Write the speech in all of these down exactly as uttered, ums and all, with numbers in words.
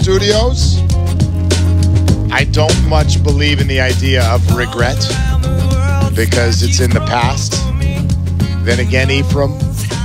studios. I don't much believe in the idea of regret because it's in the past. Then again, Ephraim,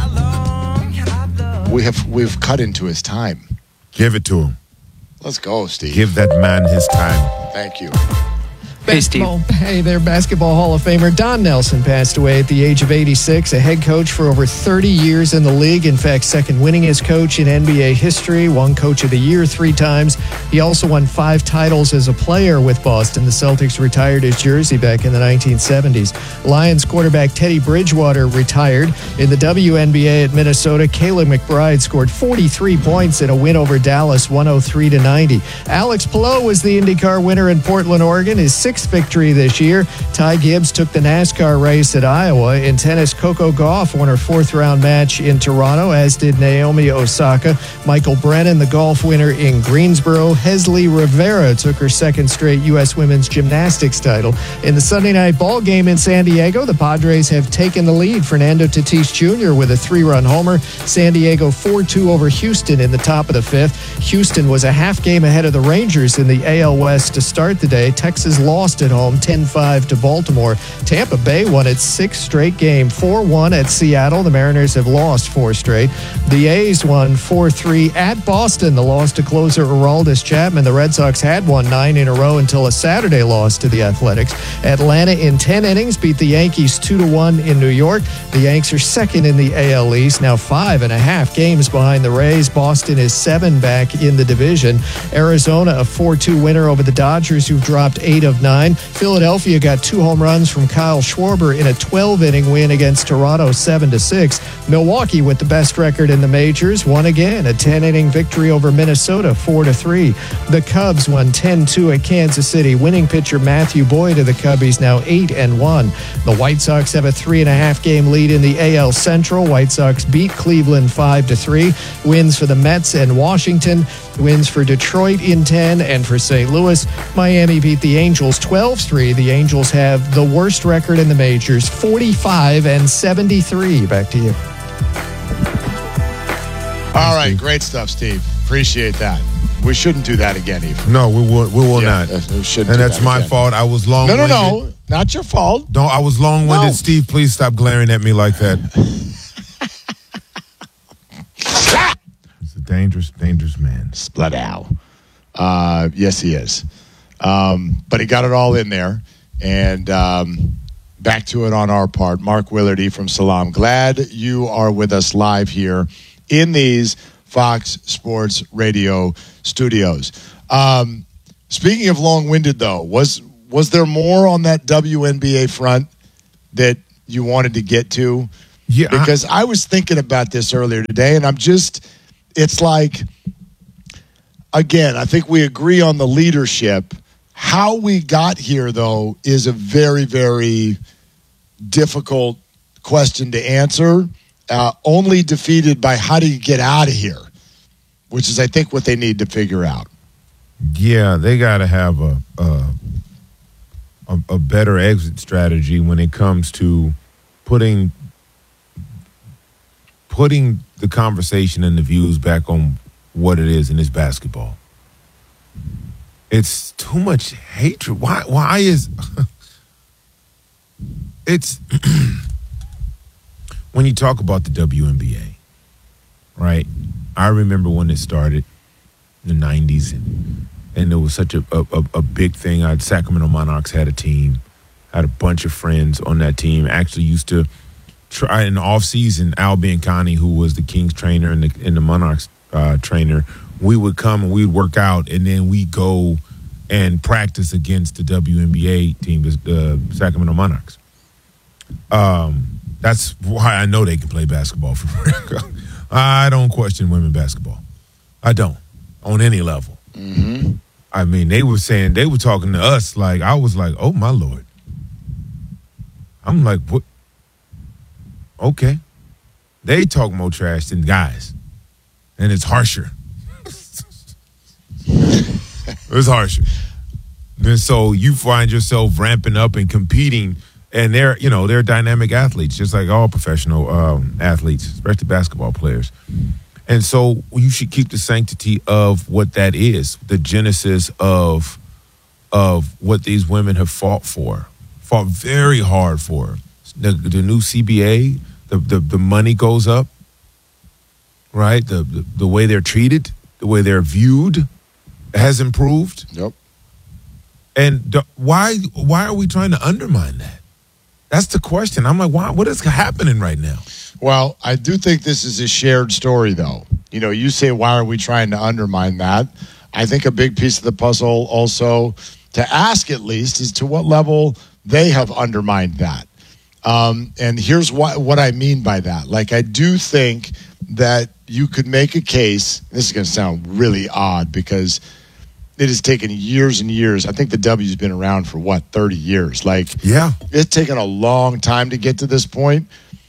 we have we've cut into his time. Give it to him. Let's go, Steve. Give that man his time. Thank you. Hey, Steve. Hey there, Basketball Hall of Famer Don Nelson passed away at the age of eighty-six, a head coach for over thirty years in the league. In fact, second winningest coach in N B A history, won Coach of the Year three times. He also won five titles as a player with Boston. The Celtics retired his jersey back in the nineteen seventies. Lions quarterback Teddy Bridgewater retired. In the W N B A at Minnesota, Kayla McBride scored forty-three points in a win over Dallas, one oh three to ninety. Alex Palou was the IndyCar winner in Portland, Oregon, his sixth victory this year. Ty Gibbs took the NASCAR race at Iowa. In tennis, Coco Gauff won her fourth round match in Toronto, as did Naomi Osaka. Michael Brennan, the golf winner in Greensboro. Hesley Rivera took her second straight U S women's gymnastics title. In the Sunday night ball game in San Diego, the Padres have taken the lead. Fernando Tatis Junior with a three-run homer. San Diego four two over Houston in the top of the fifth. Houston was a half game ahead of the Rangers in the A L West to start the day. Texas lost at home ten five to Baltimore. Tampa Bay won its sixth straight game, four one at Seattle. The Mariners have lost four straight. The A's won four three at Boston. The loss to closer Aroldis Chapman. The Red Sox had won nine in a row until a Saturday loss to the Athletics. Atlanta in ten innings beat the Yankees two to one in New York. The Yanks are second in the A L East, now five and a half games behind the Rays. Boston is seven back in the division. Arizona a four two winner over the Dodgers, who've dropped eight of nine. Philadelphia got two home runs from Kyle Schwarber in a twelve-inning win against Toronto, seven to six. Milwaukee, with the best record in the majors, won again, a ten-inning victory over Minnesota, four to three. The Cubs won ten two at Kansas City. Winning pitcher Matthew Boyd of the Cubbies now eight and one. The White Sox have a three-and-a-half game lead in the A L Central. White Sox beat Cleveland five to three. Wins for the Mets and Washington. Wins for Detroit in ten, and for Saint Louis, Miami beat the Angels twelve three. The Angels have the worst record in the majors, forty-five and seventy-three. Back to you. All right, great stuff, Steve. Appreciate that. We shouldn't do that again, Eve. No, we will, we will yeah, not. We shouldn't. And that's that my again. fault. I was long-winded. No, no, no. Not your fault. No, I was long-winded. No. Steve, please stop glaring at me like that. He's a dangerous, dangerous man. Split out. Uh, yes, he is. Um, but he got it all in there. And um, back to it on our part. Mark Willardy from Salam. Glad you are with us live here in these Fox Sports Radio studios. Um, speaking of long-winded, though, was was there more on that W N B A front that you wanted to get to? Yeah, because I, I was thinking about this earlier today, and I'm just, it's like, again, I think we agree on the leadership. How we got here, though, is a very, very difficult question to answer. Uh, only defeated by how do you get out of here, which is, I think, what they need to figure out. Yeah, they got to have a, a a a better exit strategy when it comes to putting putting the conversation and the views back on what it is, and it's basketball. It's too much hatred. Why? Why is it's when you talk about the W N B A, right? I remember when it started in the nineties, and, and it was such a, a, a big thing. I Sacramento Monarchs had a team, had a bunch of friends on that team. Actually used to try in the off season. Al Biancani, who was the Kings trainer and the, and the Monarchs uh, trainer, we would come and we'd work out, and then we go and practice against the W N B A team, the uh, Sacramento Monarchs. Um, that's why I know they can play basketball for real. I don't question women basketball. I don't, on any level. Mm-hmm. I mean, they were saying, they were talking to us like, I was like, oh, my Lord. I'm like, what? Okay. They talk more trash than guys. And it's harsher. It's harsher. And so you find yourself ramping up and competing, and they're, you know, they're dynamic athletes, just like all professional um, athletes, especially basketball players. And so you should keep the sanctity of what that is, the genesis of of what these women have fought for, fought very hard for. The, the new C B A, the, the, the money goes up, right? The, the the way they're treated, the way they're viewed has improved. Yep. And the, why why are we trying to undermine that? That's the question. I'm like, why? What is happening right now? Well, I do think this is a shared story, though. You know, you say, why are we trying to undermine that? I think a big piece of the puzzle also to ask, at least, is to what level they have undermined that. Um, and here's what, what I mean by that. Like, I do think that you could make a case. This is going to sound really odd because it has taken years and years. I think the W's been around for, what, thirty years? Like, yeah, it's taken a long time to get to this point.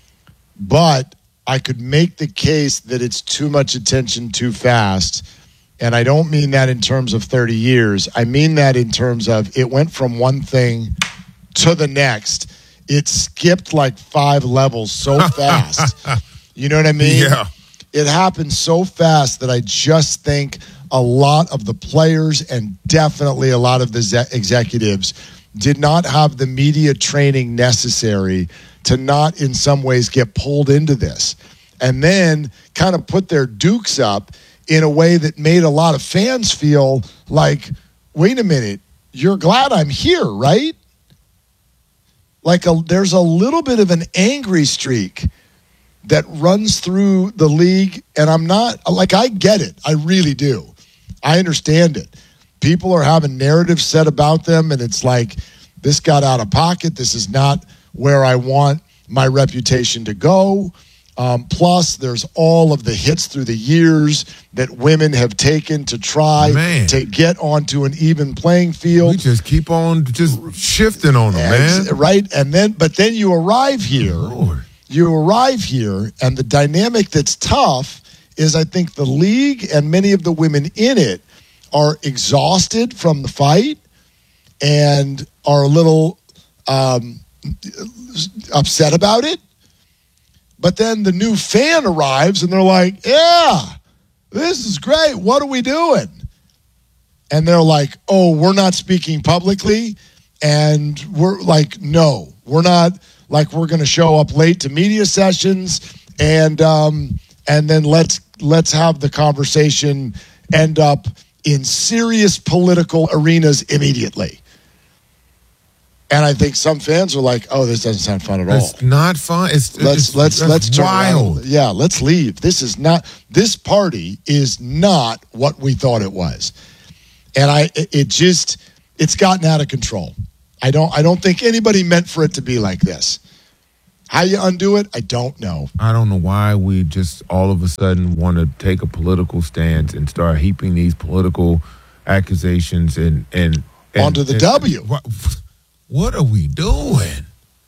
But I could make the case that it's too much attention too fast. And I don't mean that in terms of thirty years. I mean that in terms of it went from one thing to the next. It skipped like five levels so fast. You know what I mean? Yeah. It happened so fast that I just think a lot of the players and definitely a lot of the ze- executives did not have the media training necessary to not in some ways get pulled into this, and then kind of put their dukes up in a way that made a lot of fans feel like, wait a minute, you're glad I'm here, right? Like a, there's a little bit of an angry streak that runs through the league, and I'm not, like, I get it. I really do. I understand it. People are having narratives said about them, and it's like, this got out of pocket. This is not where I want my reputation to go. Um, plus, there's all of the hits through the years that women have taken to try Man. to get onto an even playing field. We just keep on just shifting on them, And- man. Right? And then, but then you arrive here. Lord. You arrive here, and the dynamic that's tough is I think the league and many of the women in it are exhausted from the fight and are a little um, upset about it. But then the new fan arrives, and they're like, yeah, this is great. What are we doing? And they're like, oh, we're not speaking publicly. And we're like, no, we're not. Like, we're going to show up late to media sessions, and um, and then let's let's have the conversation end up in serious political arenas immediately. And I think some fans are like, "Oh, this doesn't sound fun at all. It's not fun. It's Let's it's, let's that's let's turn wild. around. Yeah, let's leave. This is not. This party is not what we thought it was." And I, it, it just, it's gotten out of control. I don't I don't think anybody meant for it to be like this. How you undo it, I don't know. I don't know why we just all of a sudden want to take a political stance and start heaping these political accusations and and, and Onto the and, W. What, what are we doing?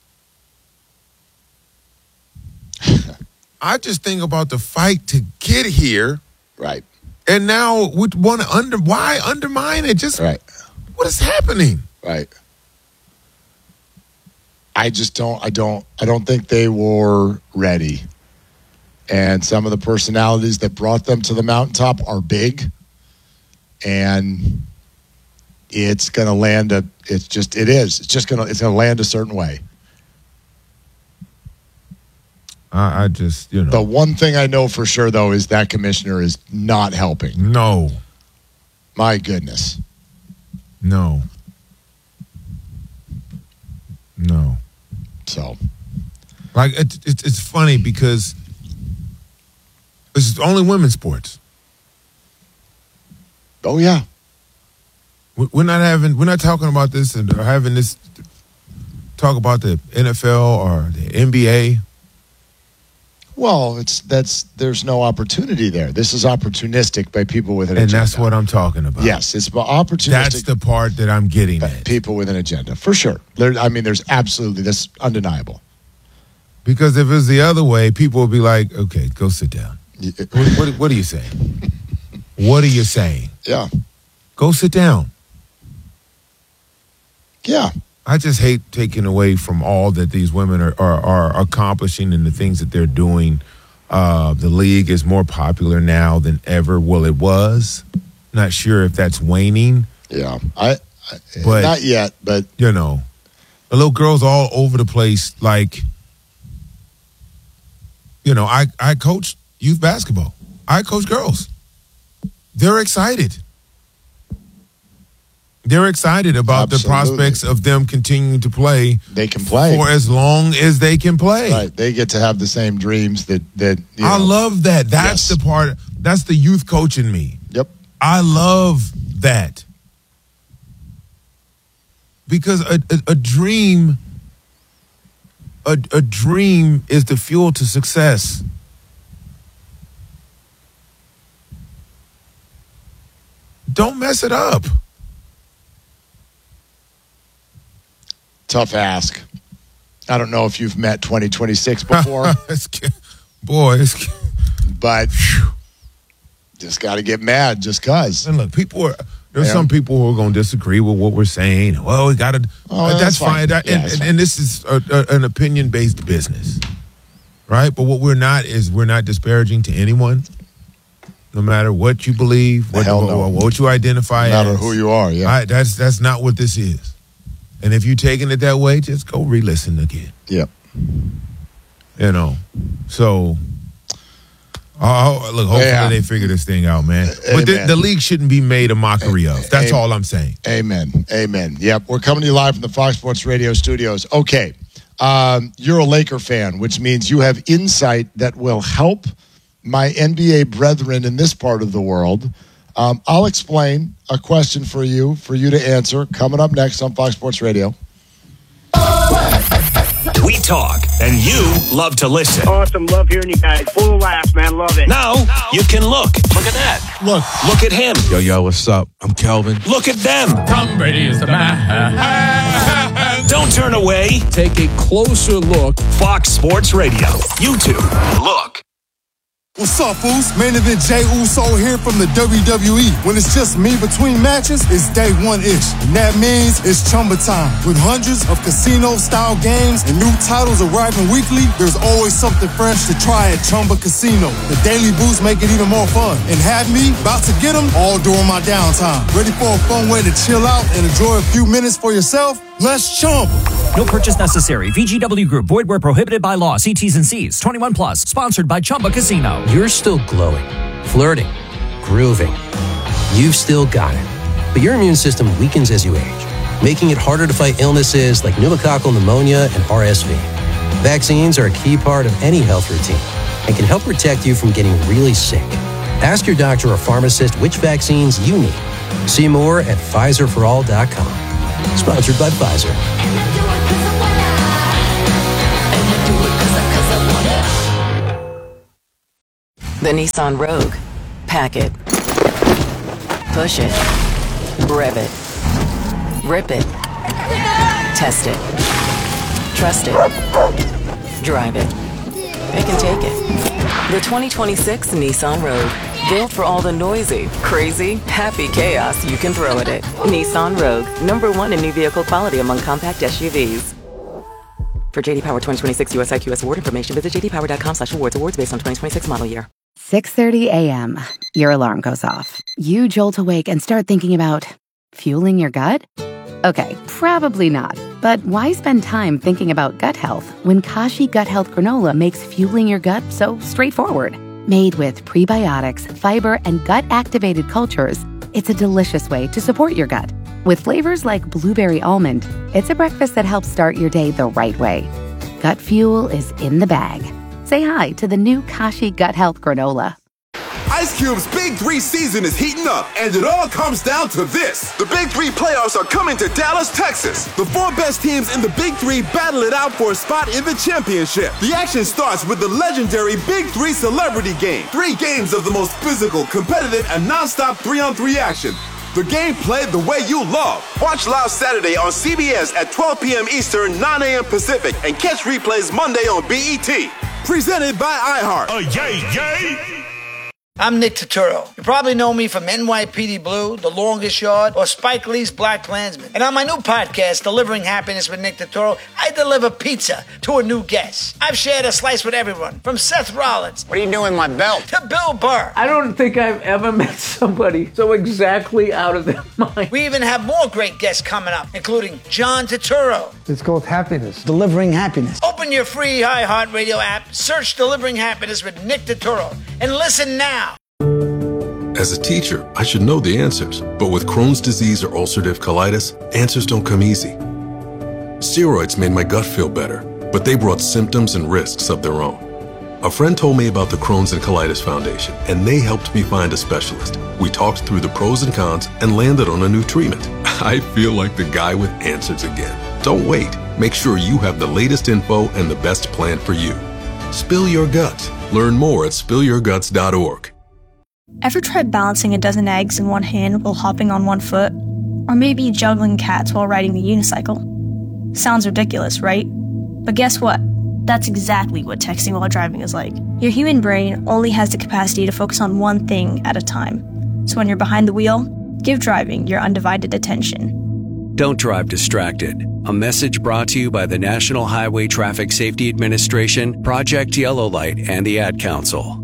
I just think about the fight to get here, Right. and now we want to under why undermine it? Just Right. what is happening? Right. I just don't I don't I don't think they were ready. And some of the personalities that brought them to the mountaintop are big. And it's gonna land a it's just it is. It's just gonna it's gonna land a certain way. I, I just you know The one thing I know for sure though is that commissioner is not helping. no My goodness. no no. So Like it, it, it's funny because it's only women's sports. oh yeah. We- We're not having. We're not talking about this and or having this talk about the N F L or the N B A. Well, it's that's there's no opportunity there. This is opportunistic by people with an And agenda. that's what I'm talking about. Yes, it's opportunistic. That's the part that I'm getting at. People with an agenda, for sure. There, I mean, there's absolutely that's undeniable. Because if it's the other way, people will be like, "Okay, go sit down." What, what, what are you saying? What are you saying? Yeah, Go sit down. yeah. I just hate taking away from all that these women are, are, are accomplishing and the things that they're doing Uh, the league is more popular now than ever. Well, it was. Not sure if that's waning. Yeah, I, I but, not yet, but you know, the little girls all over the place. Like, you know, I I coach youth basketball. I coach girls. They're excited. They're excited about Absolutely. the prospects of them continuing to play. They can play for as long as they can play. Right, they get to have the same dreams that that. You I know. love that. That's Yes. the part. That's the youth coach in me. Yep. I love that because a, a, a dream, a, a dream is the fuel to success. Don't mess it up. Tough ask. I don't know if you've met twenty twenty-six before, It's- boy, it's, but just got to get mad just cause. and look, people are. There's Yeah. some people who are going to disagree with what we're saying. Well, we got to. Oh, that's, that's fine. fine. That- Yeah, and, that's and, fine. and this is a, a, an opinion-based business, right? But what we're not is we're not disparaging to anyone, no matter what you believe, what, hell no. what, what you identify No matter as. who you are, yeah. I, that's that's not what this is. And if you're taking it that way, just go re-listen again. Yep. You know, so. Oh, look, hopefully Yeah. they figure this thing out, man. But the, Amen. the league shouldn't be made a mockery of. That's Amen. all I'm saying. Amen. Amen. Yep. We're coming to you live from the Fox Sports Radio studios. Okay. Um, you're a Laker fan, which means you have insight that will help my N B A brethren in this part of the world. Um, I'll explain a question for you, for you to answer, coming up next on Fox Sports Radio. We talk, and you love to listen. Awesome. Love hearing you guys. Full of laughs, man. Love it. Now you can look. Look at that. Look. Look at him. Yo, yo, what's up? I'm Kelvin. Look at them. Tom Brady is the man. Don't turn away. Take a closer look. Fox Sports Radio. YouTube. Look. What's up, fools? Main event Jey Uso here from the W W E. When it's just me between matches, it's day one-ish. And that means it's Chumba time. With hundreds of casino-style games and new titles arriving weekly, there's always something fresh to try at Chumba Casino. The daily boosts make it even more fun. And have me about to get them all during my downtime. Ready for a fun way to chill out and enjoy a few minutes for yourself? Let's Chumba. No purchase necessary. V G W Group. Void where prohibited by law. See T's and C's. twenty-one plus. Sponsored by Chumba Casino. You're still glowing, flirting, grooving. You've still got it. But your immune system weakens as you age, making it harder to fight illnesses like pneumococcal pneumonia and R S V. Vaccines are a key part of any health routine and can help protect you from getting really sick. Ask your doctor or pharmacist which vaccines you need. See more at Pfizer for all dot com. Sponsored by Pfizer. The Nissan Rogue. Pack it. Push it. Rev it. Rip it. Test it. Trust it. Drive it. It can take it. The twenty twenty-six Nissan Rogue. Built for all the noisy, crazy, happy chaos you can throw at it. Nissan Rogue. Number one in new vehicle quality among compact S U Vs. For J D Power twenty twenty-six U S I Q S award information, visit j d power dot com slash awards. Awards based on twenty twenty-six model year. six thirty a.m. Your alarm goes off. You jolt awake and start thinking about fueling your gut? Okay, probably not. But why spend time thinking about gut health when Kashi Gut Health Granola makes fueling your gut so straightforward? Made with prebiotics, fiber, and gut-activated cultures, it's a delicious way to support your gut. With flavors like blueberry almond, it's a breakfast that helps start your day the right way. Gut fuel is in the bag. Say hi to the new Kashi Gut Health Granola. Ice Cube's Big Three season is heating up, and it all comes down to this. The Big Three playoffs are coming to Dallas, Texas. The four best teams in the Big Three battle it out for a spot in the championship. The action starts with the legendary Big Three Celebrity Game. Three games of the most physical, competitive, and non-stop three-on-three action. The game played the way you love. Watch live Saturday on C B S at twelve p.m. Eastern, nine a.m. Pacific, and catch replays Monday on B E T. Presented by iHeart. Uh, yay, yay. I'm Nick Turturro. You probably know me from N Y P D Blue, The Longest Yard, or Spike Lee's Black Klansman. And on my new podcast, Delivering Happiness with Nick Turturro, I deliver pizza to a new guest. I've shared a slice with everyone, from Seth Rollins. What are you doing with my belt? To Bill Burr. I don't think I've ever met somebody so exactly out of their mind. We even have more great guests coming up, including John Turturro. It's called Happiness. Delivering Happiness. Open your free iHeartRadio app, search Delivering Happiness with Nick Turturro, and listen now. As a teacher, I should know the answers, but with Crohn's disease or ulcerative colitis, answers don't come easy. Steroids made my gut feel better, but they brought symptoms and risks of their own. A friend told me about the Crohn's and Colitis Foundation, and they helped me find a specialist. We talked through the pros and cons and landed on a new treatment. I feel like the guy with answers again. Don't wait. Make sure you have the latest info and the best plan for you. Spill your guts. Learn more at spill your guts dot org. Ever tried balancing a dozen eggs in one hand while hopping on one foot? Or maybe juggling cats while riding the unicycle? Sounds ridiculous, right? But guess what? That's exactly what texting while driving is like. Your human brain only has the capacity to focus on one thing at a time. So when you're behind the wheel, give driving your undivided attention. Don't drive distracted. A message brought to you by the National Highway Traffic Safety Administration, Project Yellow Light, and the Ad Council.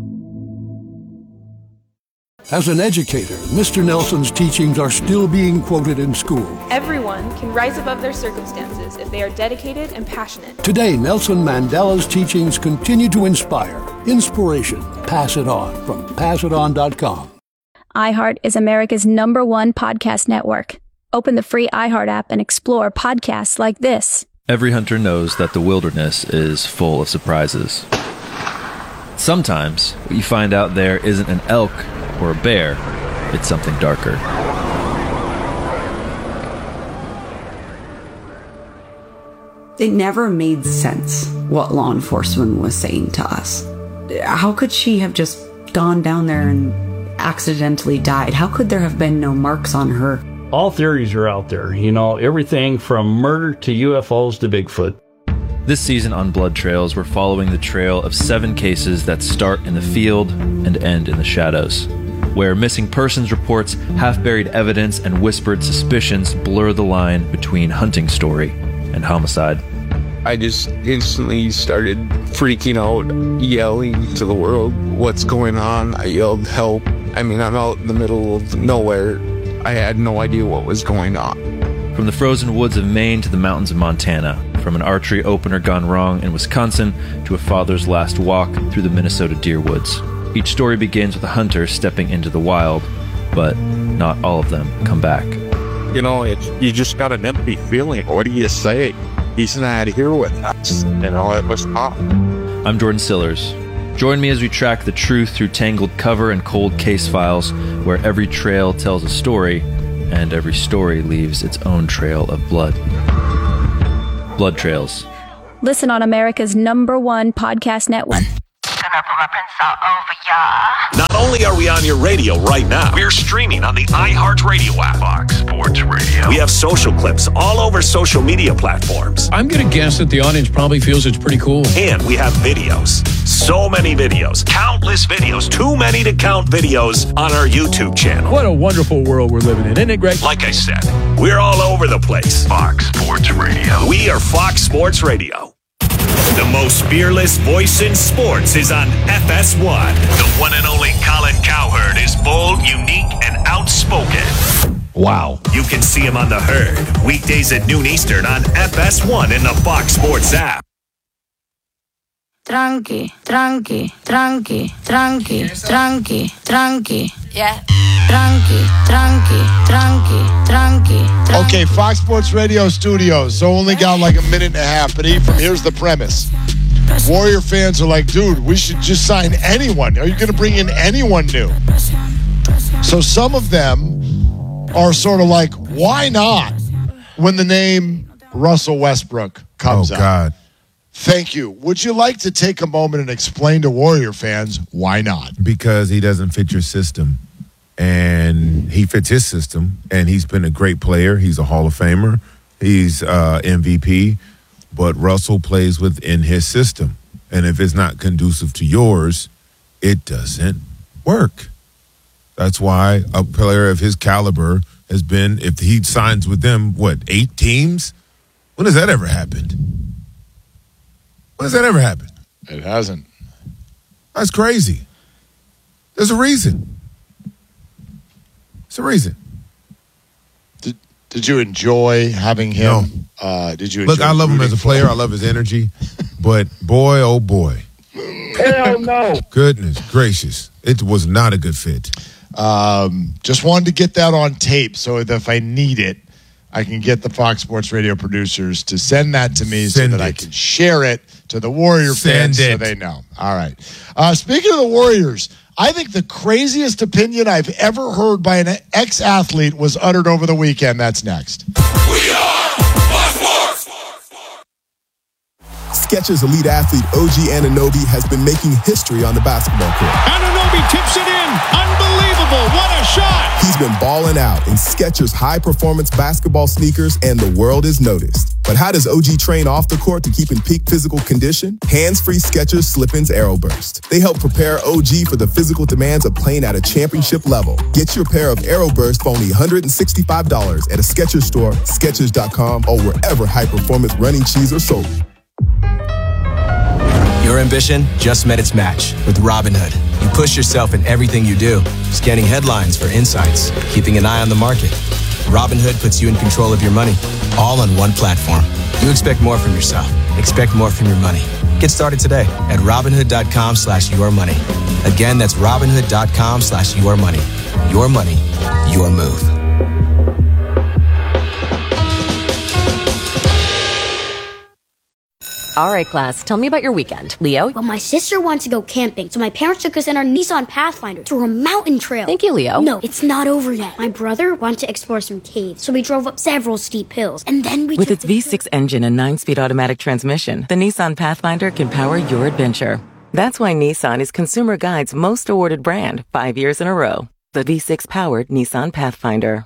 As an educator, Mister Nelson's teachings are still being quoted in school. Everyone can rise above their circumstances if they are dedicated and passionate. Today, Nelson Mandela's teachings continue to inspire. Inspiration. Pass it on from pass it on dot com. iHeart is America's number one podcast network. Open the free iHeart app and explore podcasts like this. Every hunter knows that the wilderness is full of surprises. Sometimes, what you find out there isn't an elk or a bear, it's something darker. It never made sense what law enforcement was saying to us. How could she have just gone down there and accidentally died? How could there have been no marks on her? All theories are out there, you know, everything from murder to U F Os to Bigfoot. This season on Blood Trails, we're following the trail of seven cases that start in the field and end in the shadows, where missing persons reports, half-buried evidence, and whispered suspicions blur the line between hunting story and homicide. I just instantly started freaking out, yelling to the world, "What's going on?" I yelled, "Help." I mean, I'm out in the middle of nowhere. I had no idea what was going on. From the frozen woods of Maine to the mountains of Montana, from an archery opener gone wrong in Wisconsin to a father's last walk through the Minnesota deer woods. Each story begins with a hunter stepping into the wild, but not all of them come back. You know, it's, you just got an empty feeling. What do you say? He's not here with us. You know, it was tough. I'm Jordan Sillers. Join me as we track the truth through tangled cover and cold case files, where every trail tells a story, and every story leaves its own trail of blood. Blood Trails. Listen on America's number one podcast network. Not only are we on your radio right now, we're streaming on the iHeartRadio app. Fox Sports Radio. We have social clips all over social media platforms. I'm going to guess that the audience probably feels it's pretty cool. And we have videos. So many videos. Countless videos. Too many to count videos on our YouTube channel. What a wonderful world we're living in, isn't it, Greg? Like I said, we're all over the place. Fox Sports Radio. We are Fox Sports Radio. The most fearless voice in sports is on F S one. The one and only Colin Cowherd is bold, unique, and outspoken. Wow. You can see him on The Herd, weekdays at noon Eastern on F S one in the Fox Sports app. Tranqui, tranqui, tranqui, tranqui, tranqui, tranqui. Yeah. Tranqui, tranqui, tranqui, tranqui. Okay, Fox Sports Radio studios. So only got like a minute and a half. But Ephraim, here's the premise. Warrior fans are like, dude, we should just sign anyone. Are you going to bring in anyone new? So some of them are sort of like, why not? When the name Russell Westbrook comes oh, up. Oh, God. Thank you. Would you like to take a moment and explain to Warrior fans why not? Because he doesn't fit your system. And he fits his system. And he's been a great player. He's a Hall of Famer. He's uh, M V P. But Russell plays within his system. And if it's not conducive to yours, it doesn't work. That's why a player of his caliber has been, if he signs with them, what, eight teams? When has that ever happened? When has that ever happened? It hasn't. That's crazy. There's a reason. There's a reason. Did Did you enjoy having him? No. Uh, did you enjoy Look, I love him as a player. I love his energy. But boy, oh boy. Hell no. Goodness gracious. It was not a good fit. Um, just wanted to get that on tape so that if I need it, I can get the Fox Sports Radio producers to send that to me Send so that it. I can share it to the Warrior Send fans so it. they know. All right. Uh, speaking of the Warriors, I think the craziest opinion I've ever heard by an ex-athlete was uttered over the weekend. That's next. We are Fox Sports. Skechers elite athlete O G Anunoby has been making history on the basketball court. Anunoby tips it in. Unbelievable. What a shot. He's been balling out in Skechers high-performance basketball sneakers, and the world is noticed. But how does O G train off the court to keep in peak physical condition? Hands-free Skechers Slip-ins Aeroburst. They help prepare O G for the physical demands of playing at a championship level. Get your pair of Aeroburst for only one hundred sixty-five dollars at a Skechers store, Skechers dot com, or wherever high-performance running shoes are sold. Your ambition just met its match with Robinhood. You push yourself in everything you do, scanning headlines for insights, keeping an eye on the market. Robinhood puts you in control of your money, all on one platform. You expect more from yourself. Expect more from your money. Get started today at Robinhood.com slash your money. Again, that's Robinhood.com slash your money. Your money, your move. All right, class, tell me about your weekend. Leo? Well, my sister wants to go camping, so my parents took us in our Nissan Pathfinder to a mountain trail. Thank you, Leo. No, it's not over yet. My brother wanted to explore some caves, so we drove up several steep hills, and then we With took its V six engine and nine-speed automatic transmission, the Nissan Pathfinder can power your adventure. That's why Nissan is Consumer Guide's most awarded brand, five years in a row. The V six-powered Nissan Pathfinder.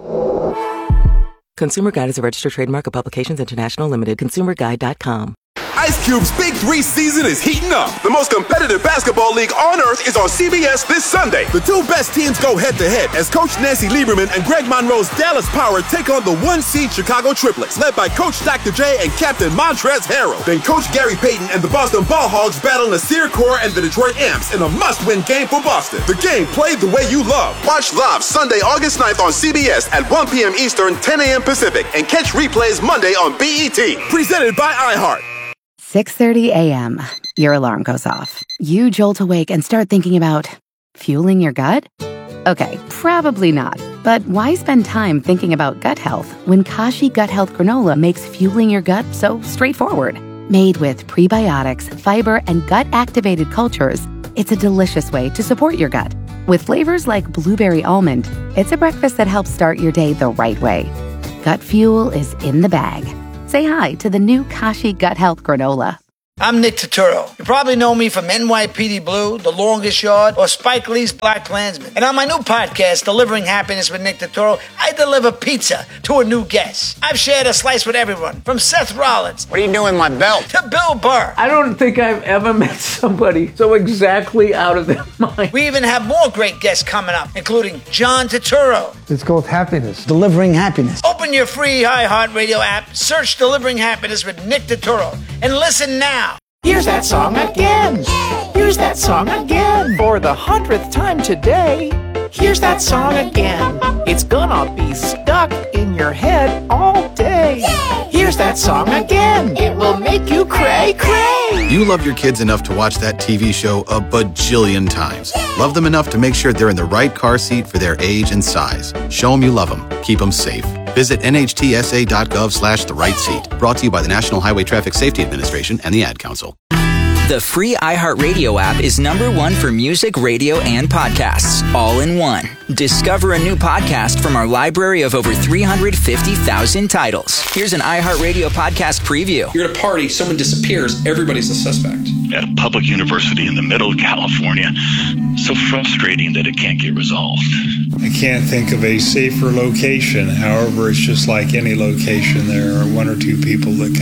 Consumer Guide is a registered trademark of Publications International Limited. consumer guide dot com. Ice Cube's Big Three season is heating up. The most competitive basketball league on earth is on C B S this Sunday. The two best teams go head-to-head as Coach Nancy Lieberman and Greg Monroe's Dallas Power take on the one-seed Chicago Triplets, led by Coach Doctor J and Captain Montrezl Harrell. Then Coach Gary Payton and the Boston Ball Hogs battle Nasir Kaur and the Detroit Amps in a must-win game for Boston. The game played the way you love. Watch live Sunday, August ninth on C B S at one p.m. Eastern, ten a.m. Pacific, and catch replays Monday on B E T. Presented by iHeart. six thirty a.m. Your alarm goes off. You jolt awake and start thinking about fueling your gut? Okay, probably not. But why spend time thinking about gut health when Kashi Gut Health Granola makes fueling your gut so straightforward? Made with prebiotics, fiber, and gut-activated cultures, it's a delicious way to support your gut. With flavors like blueberry almond, it's a breakfast that helps start your day the right way. Gut fuel is in the bag. Say hi to the new Kashi Gut Health Granola. I'm Nick Turturro. You probably know me from N Y P D Blue, The Longest Yard, or Spike Lee's Black Klansman. And on my new podcast, Delivering Happiness with Nick Turturro, I deliver pizza to a new guest. I've shared a slice with everyone, from Seth Rollins. What are you doing, my belt? To Bill Burr. I don't think I've ever met somebody so exactly out of their mind. We even have more great guests coming up, including John Turturro. It's called happiness, delivering happiness. Open your free iHeartRadio app, search Delivering Happiness with Nick Turturro, and listen now. Here's that song again. Here's that song again. For the hundredth time today. Here's that song again. It's gonna be stuck in your head all day. Here's that song again. It will make you cray cray. You love your kids enough to watch that T V show a bajillion times. Love them enough to make sure they're in the right car seat for their age and size. Show them you love them. Keep them safe. Visit nhtsa.gov slash the right seat. Brought to you by the National Highway Traffic Safety Administration and the Ad Council. The free iHeartRadio app is number one for music, radio, and podcasts, all in one. Discover a new podcast from our library of over three hundred fifty thousand titles. Here's an iHeartRadio podcast preview. You're at a party, someone disappears, everybody's a suspect. At a public university in the middle of California, so frustrating that it can't get resolved. I can't think of a safer location. However, it's just like any location. There are one or two people that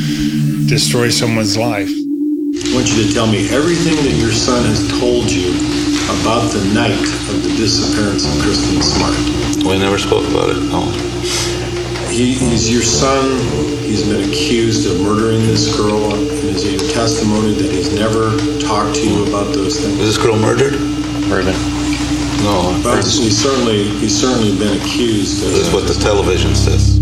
can destroy someone's life. I want you to tell me everything that your son has told you about the night of the disappearance of Kristen Smart. We never spoke about it, no. He, he's your son. He's been accused of murdering this girl. And is it your testimony that he's never talked to you about those things? Is this girl murdered? Murdered. No. But he's certainly, he's certainly been accused. Of, this is what the television says.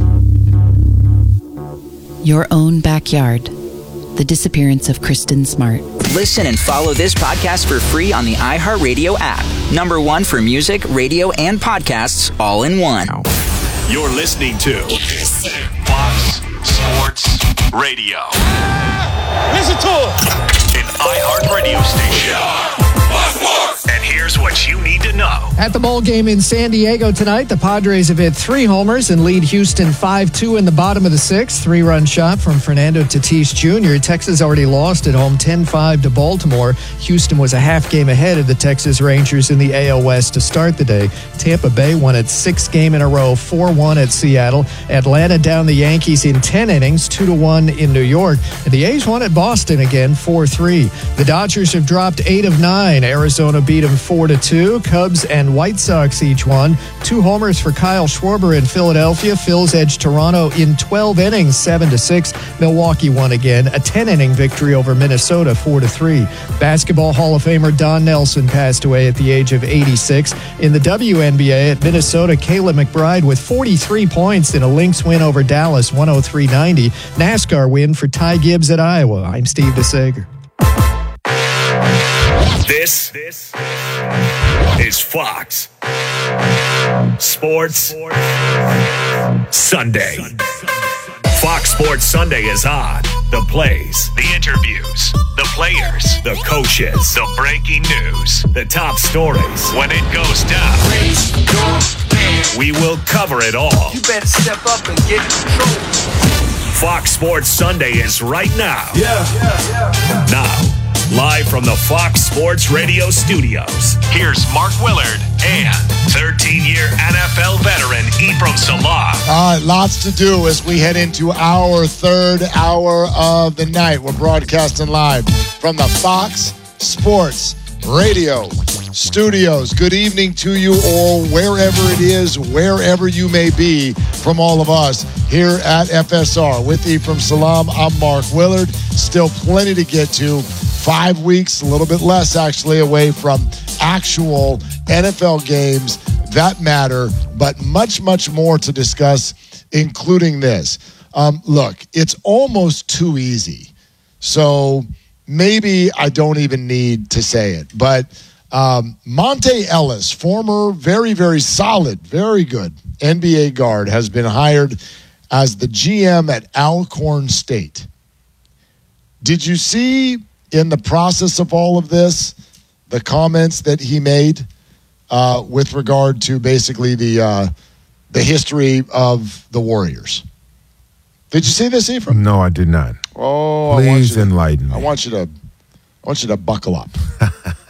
Your Own Backyard. The Disappearance of Kristen Smart. Listen and follow this podcast for free on the iHeartRadio app. Number one for music, radio, and podcasts all in one. You're listening to Fox Sports Radio. Listen to it. An iHeartRadio station. And here's what you need to know. At the bowl game in San Diego tonight, the Padres have hit three homers and lead Houston five two in the bottom of the sixth. Three-run shot from Fernando Tatis Junior Texas already lost at home ten five to Baltimore. Houston was a half game ahead of the Texas Rangers in the A L West to start the day. Tampa Bay won its sixth game in a row, four one at Seattle. Atlanta down the Yankees in ten innings, two to one in New York. And the A's won at Boston again, four three. The Dodgers have dropped eight of nine. Arizona beat them four to two. Cubs and White Sox each won. Two homers for Kyle Schwarber in Philadelphia. Phils edged Toronto in twelve innings, seven to six. Milwaukee won again. A ten-inning victory over Minnesota, four to three. Basketball Hall of Famer Don Nelson passed away at the age of eighty-six. In the W N B A at Minnesota, Kayla McBride with forty-three points in a Lynx win over Dallas, one oh three ninety. NASCAR win for Ty Gibbs at Iowa. I'm Steve DeSager. This, this is Fox Sports Sunday. Fox Sports Sunday is on. The plays, the interviews, the players, the coaches, the breaking news, the top stories. When it goes down, we will cover it all. You better step up and get in control. Fox Sports Sunday is right now. Yeah, yeah, yeah. Now. Live from the Fox Sports Radio studios, here's Mark Willard and thirteen-year N F L veteran Ephraim Salaam. All right, lots to do as we head into our third hour of the night. We're broadcasting live from the Fox Sports Radio studios. Good evening to you all, wherever it is, wherever you may be, from all of us here at F S R. With Ephraim Salaam, I'm Mark Willard. Still plenty to get to. Five weeks, a little bit less actually, away from actual N F L games that matter, but much, much more to discuss, including this. Um, look, it's almost too easy. So maybe I don't even need to say it, but um, Monte Ellis, former very, very solid, very good N B A guard, has been hired as the G M at Alcorn State. Did you see in the process of all of this the comments that he made uh, with regard to basically the uh, the history of the Warriors? Did you see this, Ephraim? No, I did not. Oh, please I want you to, enlighten me. I want you to, I want you to buckle up.